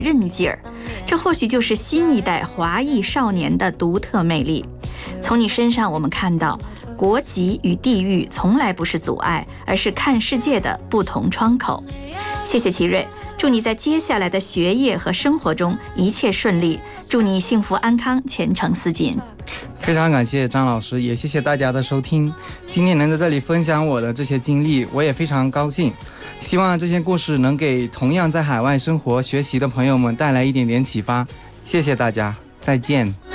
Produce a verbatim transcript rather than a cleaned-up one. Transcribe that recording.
韧劲儿，这或许就是新一代华裔少年的独特魅力。从你身上我们看到，国籍与地域从来不是阻碍，而是看世界的不同窗口。谢谢奇瑞，祝你在接下来的学业和生活中一切顺利，祝你幸福安康，前程似锦。 非常感谢张老师，也谢谢大家的收听。今天能在这里分享我的这些经历，我也非常高兴。希望这些故事能给同样在海外生活学习的朋友们带来一点点启发。谢谢大家，再见。